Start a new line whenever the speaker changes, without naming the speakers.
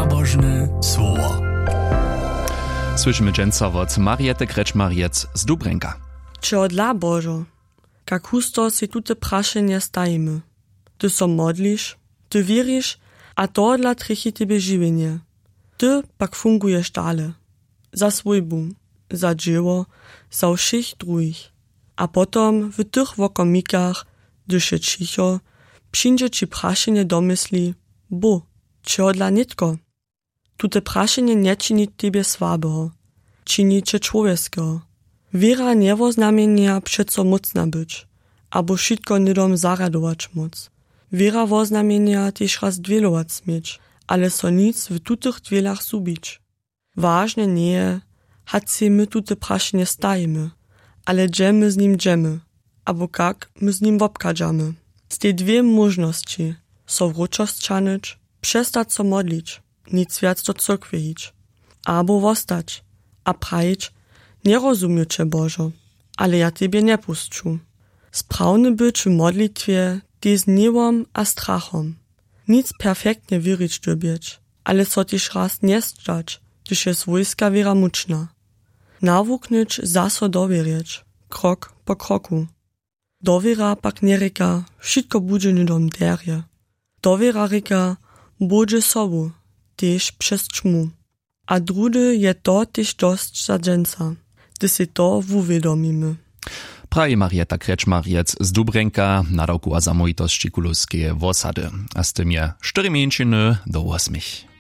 Nabożne słowo.
Słyszymy dżęca od Mariety Kreczmariec z Dubrenka.
Czy odla Bożo, jak husto si tute praszenie stajemy. Ty so modlisz, ty wierzysz, a to odla trichy tebe żywienie. Ty pak fungujesz dalej. Za swójbu, za dzieło, za všich druhých. A potom w tych wokomikach, gdyż je cicho, przyjdzie ci praszenie do myśli, bo, czy odla nitko. Tute praszenie nie czyni tebe słabego, czyni cię człowieckiego. Wiera nie woznamienia przeco mocna być, abo wszystko nidom zaradować moc. Wiera woznamienia też raz dwielować smieć, ale so nic w tutych dwielach zubić. Ważne nie, hacy my tute praszenie stajemy, ale gdzie my z nim dżemy, abo jak my z nim wopkadzamy. Z tej dwie możności so wróczoszczanyć, przestać so modlić, nic wiac do cyrkwy iść, abo wostać, a prajić, nie rozumiem cię, Bożo, ale ja Tebie nie puszczę. Sprawny być w modlitwie, ty z niewom a strachom. Nic perfektnie wierzyć dobieć, ale so też raz nie stać, gdyż jest wojska wiera muczna. Nawuknąć zaso dowierzyć, krok po kroku. Dowiera pak nie reka, wszystko będzie nidom derje. Dowiera reka, będzie sobu, też przez czmu. A drudy je to też dość za dżęca, gdy si to wuwiadomimy.
Praje Marieta Kreczmariec z Dubrenka, nadawkuła za mojitości kuluskie wosady. A z tym je 4 miesiące do 8.